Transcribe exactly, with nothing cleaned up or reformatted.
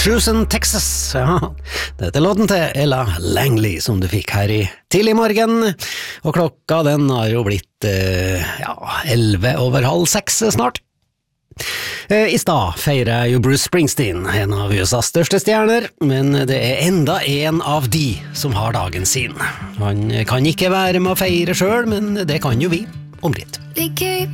Houston, Texas. Ja, dette er låten til Ella Langley som du fikk her i tidlig morgen, og klokka den har jo blitt eh, ja, elleve over halv seks snart. Eh, I stad feirer jo Bruce Springsteen, en av U S A's største stjerner, men det er enda en av de som har dagen sin. Han kan ikke være med å feire selv, men det kan jo vi om litt. We keep